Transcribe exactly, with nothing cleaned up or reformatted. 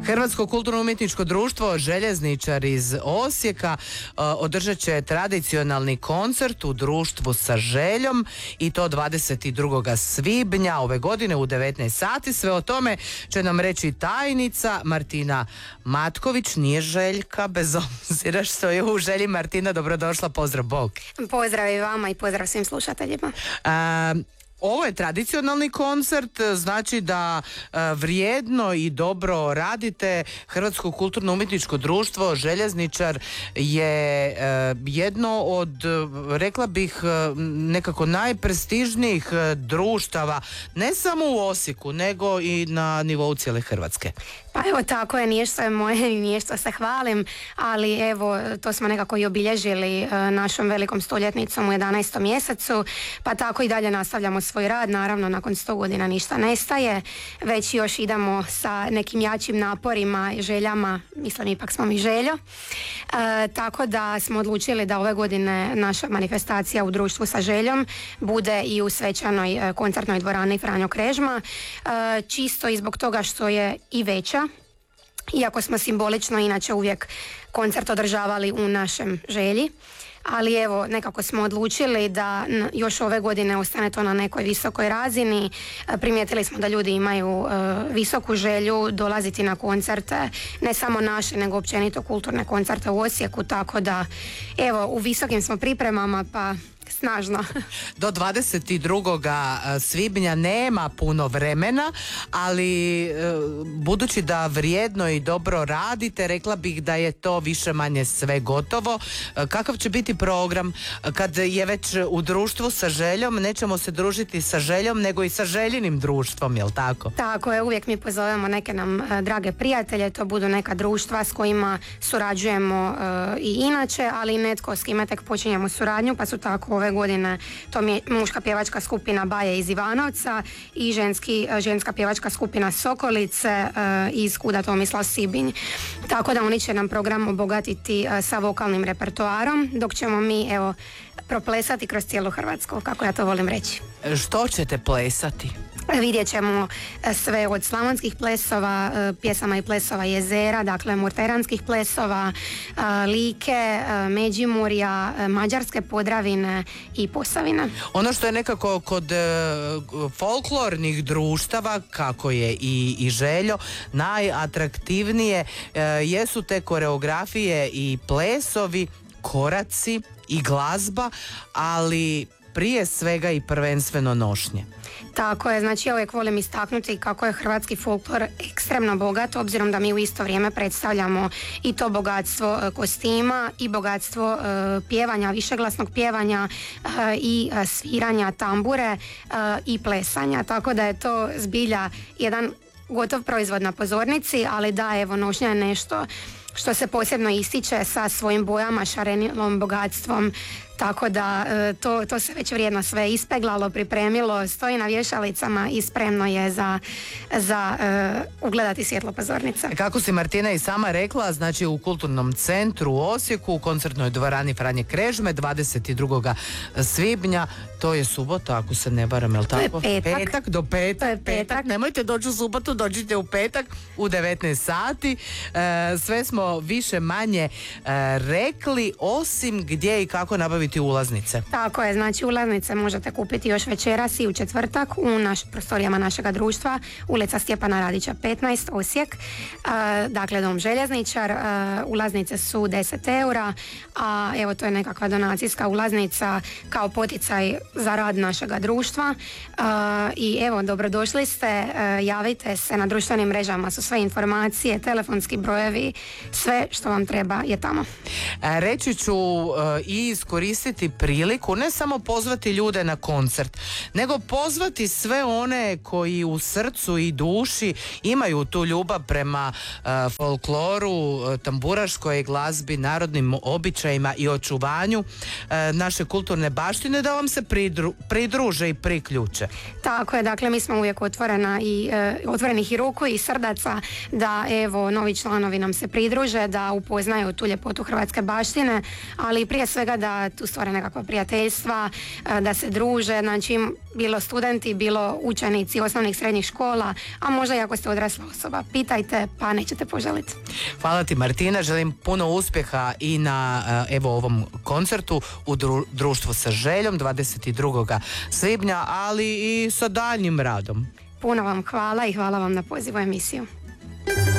Hrvatsko kulturno-umjetničko društvo Željezničar iz Osijeka uh, održat će tradicionalni koncert u društvu sa željom i to dvadeset drugog svibnja ove godine u devetnaest sati. Sve o tome će nam reći tajnica Martina Matković, nije Željka, bez obzira što je u želji. Martina, dobrodošla, pozdrav, bog. Pozdrav i vama i pozdrav svim slušateljima. Uh, Ovo je tradicionalni koncert, znači da e, vrijedno i dobro radite. Hrvatsko kulturno-umjetničko društvo Željezničar je e, jedno od, rekla bih, nekako najprestižnijih društava, ne samo u Osijeku, nego i na nivou cijele Hrvatske. Pa evo, tako je, nije što je moje, nije što se hvalim, ali evo, to smo nekako i obilježili e, našom velikom stoljetnicom u jedanaestom mjesecu, pa tako i dalje nastavljamo svoj rad. Naravno, nakon sto godina ništa nestaje, već još idemo sa nekim jačim naporima i željama, mislim ipak smo mi željo. E, tako da smo odlučili da ove godine naša manifestacija u društvu sa željom bude i u svečanoj e, koncertnoj dvorani Franjo Krežma, e, čisto i zbog toga što je i veća, iako smo simbolično inače uvijek koncert održavali u našem želji. Ali evo, nekako smo odlučili da još ove godine ostane to na nekoj visokoj razini. Primijetili smo da ljudi imaju uh, visoku želju dolaziti na koncerte, ne samo naše, nego općenito kulturne koncerte u Osijeku, tako da evo, u visokim smo pripremama, pa snažno. Do dvadeset drugog svibnja nema puno vremena, ali budući da vrijedno i dobro radite, rekla bih da je to više manje sve gotovo. Kakav će biti program kad je već u društvu sa željom? Nećemo se družiti sa željom, nego i sa željinim društvom, jel tako? Tako je, uvijek mi pozovemo neke nam drage prijatelje, to budu neka društva s kojima surađujemo uh, i inače, ali i netko s kime tek počinjemo suradnju, pa su tako ove godine to mi je muška pjevačka skupina Baje iz Ivanovca i ženski, ženska pjevačka skupina Sokolice uh, iz Kuda Tomislav Sibinj. Tako da oni će nam program obogatiti uh, sa vokalnim repertoarom, dok ćemo mi evo proplesati kroz cijelu Hrvatsku, kako ja to volim reći. Što ćete plesati? Vidjet ćemo sve od slavonskih plesova, pjesama i plesova jezera, dakle murteranskih plesova, Like, Međimurja, Mađarske, Podravine i Posavine. Ono što je nekako kod e, folklornih društava, kako je i, i Željo, najatraktivnije e, jesu te koreografije i plesovi, koraci i glazba, ali prije svega i prvenstveno nošnje. Tako je, znači ja uvijek volim istaknuti kako je hrvatski folklor ekstremno bogat, obzirom da mi u isto vrijeme predstavljamo i to bogatstvo e, kostima i bogatstvo e, pjevanja, višeglasnog pjevanja e, i e, sviranja tambure e, i plesanja, tako da je to zbilja jedan gotov proizvod na pozornici, ali da, evo, nošnja je nešto što se posebno ističe sa svojim bojama, šarenilom, bogatstvom, tako da to, to se već vrijedno sve ispeglalo, pripremilo, stoji na vješalicama i spremno je za, za uh, ugledati svjetlo pozornica. Kako si Martina i sama rekla, znači u Kulturnom centru u Osijeku, u koncertnoj dvorani Franje Krežme, dvadeset drugog svibnja, to je subota, ako se ne varam, je li tako? To je petak. Petak, do petak. To je petak. petak. Nemojte doći u subotu, dođite u petak u devetnaest sati. E, sve smo više manje e, rekli, osim gdje i kako nabaviti ulaznice. Tako je, znači ulaznice možete kupiti još večeras i u četvrtak u naš, prostorijama našega društva, ulica Stjepana Radića petnaest, Osijek, e, dakle Dom Željezničar. E, ulaznice su deset eura, a evo to je nekakva donacijska ulaznica kao poticaj za rad našega društva. E, i evo, dobrodošli ste, e, javite se, na društvenim mrežama su sve informacije, telefonski brojevi, sve što vam treba je tamo. E, reći ću e, i iskoristiti priliku, ne samo pozvati ljude na koncert, nego pozvati sve one koji u srcu i duši imaju tu ljubav prema uh, folkloru, uh, tamburaškoj glazbi, narodnim običajima i očuvanju uh, naše kulturne baštine, da vam se pridru, pridruže i priključe. Tako je, dakle mi smo uvijek otvorena i uh, otvorenih i ruku i srdaca da evo novi članovi nam se pridruže, da upoznaju tu ljepotu hrvatske baštine, ali prije svega da tu tu stvore nekakva prijateljstva, da se druže, znači bilo studenti, bilo učenici osnovnih srednjih škola, a možda i ako ste odrasla osoba. Pitajte, pa nećete poželiti. Hvala ti Martina, želim puno uspjeha i na evo ovom koncertu u dru- društvu sa željom dvadeset drugog svibnja, ali i sa daljnjim radom. Puno vam hvala i hvala vam na pozivu emisiju.